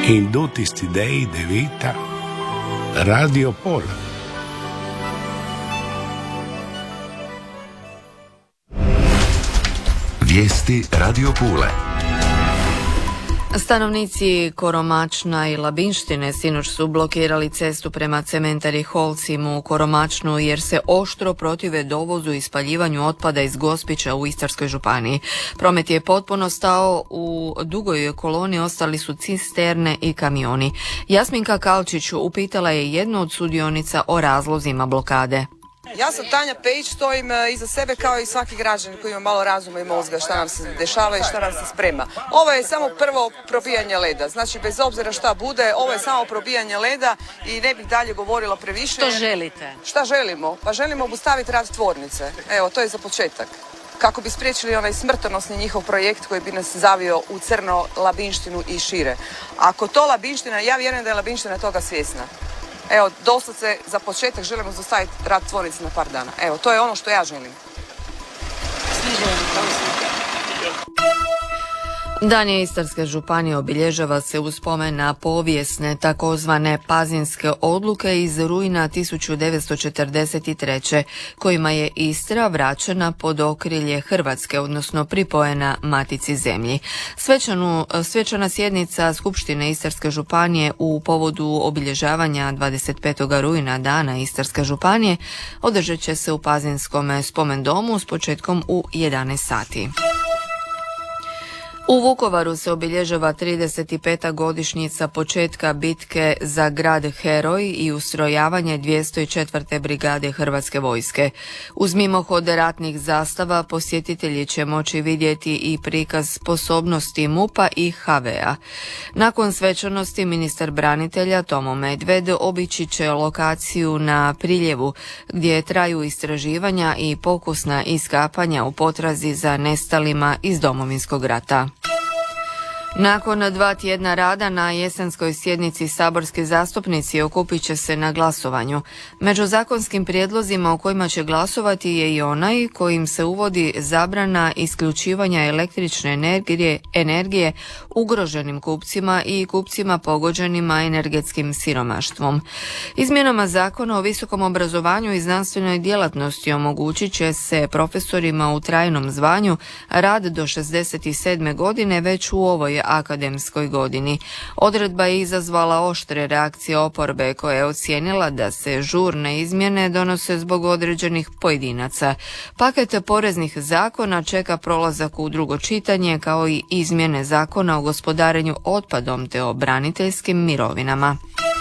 in tutti sti dei de vita Radio Pola. Vijesti Radio Pule. Stanovnici Koromačna i Labinštine sinoć su blokirali cestu prema cementari Holcim u Koromačnu jer se oštro protive dovozu i spaljivanju otpada iz Gospića u Istarskoj županiji. Promet je potpuno stao, u dugoj koloni ostali su cisterne i kamioni. Jasminka Kalčić upitala je jednu od sudionica o razlozima blokade. Ja sam Tanja Pejić, stojim iza sebe kao i svaki građanin koji ima malo razuma i mozga šta nam se dešava i šta nam se sprema. Ovo je samo prvo probijanje leda, znači bez obzira šta bude, ovo je samo probijanje leda i ne bih dalje govorila previše. Što želite? Šta želimo? Pa želimo obustaviti rad tvornice, evo to je za početak. Kako bi spriječili onaj smrtonosni njihov projekt koji bi nas zavio u crno Labinštinu i šire. Ako to Labinština, ja vjerujem da je Labinština toga svjesna. Evo, doslovce za početak želimo zaustaviti rad tvornice na par dana. Evo, to je ono što ja želim. Dan Istarske županije obilježava se u spomen na povijesne takozvane pazinske odluke iz rujna 1943. kojima je Istra vraćena pod okrilje Hrvatske, odnosno pripojena Matici zemlji. Svečana sjednica Skupštine Istarske županije u povodu obilježavanja 25. rujna Dana Istarske županije održat će se u Pazinskom spomen domu s početkom u 11 sati. U Vukovaru se obilježava 35. godišnjica početka bitke za grad Heroj i ustrojavanje 204. brigade Hrvatske vojske. Uz mimohod ratnih zastava posjetitelji će moći vidjeti i prikaz sposobnosti MUP-a i HV-a. Nakon svečanosti ministar branitelja Tomo Medved obići će lokaciju na Priljevu gdje traju istraživanja i pokusna iskapanja u potrazi za nestalima iz Domovinskog rata. Nakon 2 tjedna rada na jesenskoj sjednici saborski zastupnici okupit će se na glasovanju. Među zakonskim prijedlozima o kojima će glasovati je i onaj kojim se uvodi zabrana isključivanja električne energije ugroženim kupcima i kupcima pogođenima energetskim siromaštvom. Izmjenama Zakona o visokom obrazovanju i znanstvenoj djelatnosti omogućit će se profesorima u trajnom zvanju rad do 67. godine već u ovoj akademskoj godini. Odredba je izazvala oštre reakcije oporbe koja je ocijenila da se žurne izmjene donose zbog određenih pojedinaca. Paket poreznih zakona čeka prolazak u drugo čitanje kao i izmjene Zakona o gospodarenju otpadom te o braniteljskim mirovinama.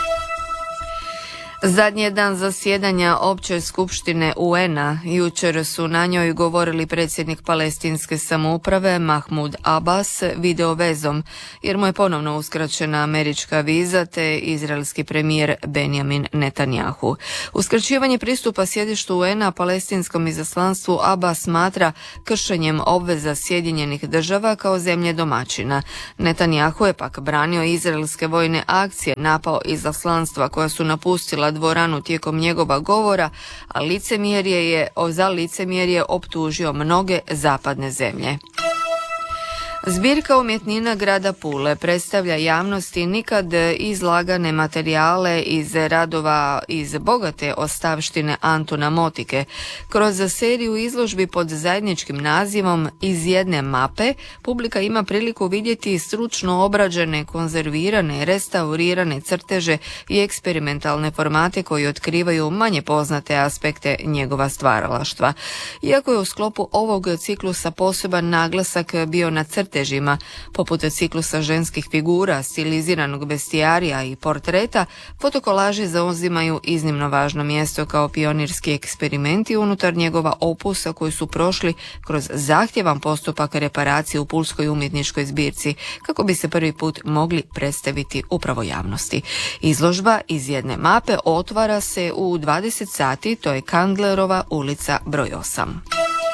Zadnji je dan zasjedanja Opće skupštine UN-a. Jučer su na njoj govorili predsjednik palestinske samouprave Mahmud Abbas video vezom, jer mu je ponovno uskraćena američka viza te izraelski premijer Benjamin Netanjahu. Uskraćivanje pristupa sjedištu UN-a palestinskom izaslanstvu Abbas smatra kršenjem obveza Sjedinjenih država kao zemlje domaćina. Netanjahu je pak branio izraelske vojne akcije, napao izaslanstva koja su napustila dvoranu tijekom njegova govora, a za licemjerje optužio mnoge zapadne zemlje. Zbirka umjetnina grada Pule predstavlja javnosti nikad izlagane materijale iz radova iz bogate ostavštine Antuna Motike. Kroz seriju izložbi pod zajedničkim nazivom Iz jedne mape publika ima priliku vidjeti stručno obrađene, konzervirane, restaurirane crteže i eksperimentalne formate koji otkrivaju manje poznate aspekte njegova stvaralaštva. Iako je u sklopu ovog ciklusa poseban naglasak bio na crtežima, poput ciklusa ženskih figura, stiliziranog bestijarija i portreta, fotokolaži zauzimaju iznimno važno mjesto kao pionirski eksperimenti unutar njegova opusa koji su prošli kroz zahtjevan postupak reparacije u pulskoj umjetničkoj zbirci kako bi se prvi put mogli predstaviti upravo javnosti. Izložba Iz jedne mape otvara se u 20 sati, to je Kandlerova ulica broj 8.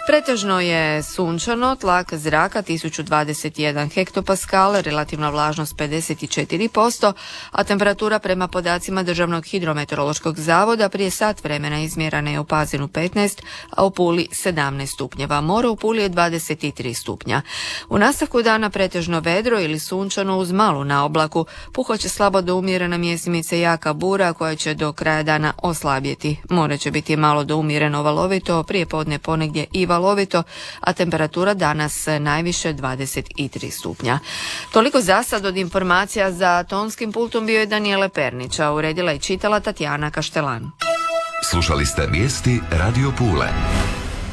Pretežno je sunčano, tlak zraka 1021 hektopaskal, relativna vlažnost 54%, a temperatura prema podacima Državnog hidrometeorološkog zavoda prije sat vremena izmjerena je u Pazinu 15, a u Puli 17 stupnjeva. More u Puli je 23 stupnja. U nastavku dana pretežno vedro ili sunčano uz malu naoblaku, puhat će slabo do umjerena mjesimice jaka bura koja će do kraja dana oslabjeti. More će biti malo do umjereno valovito, prije podne ponegdje i valovito, a temperatura danas najviše 23 stupnja. Toliko za sad od informacija. Za tonskim pultom bio je Danijela Pernića, uredila i čitala Tatjana Kaštelan. Slušali ste vijesti Radio Pule.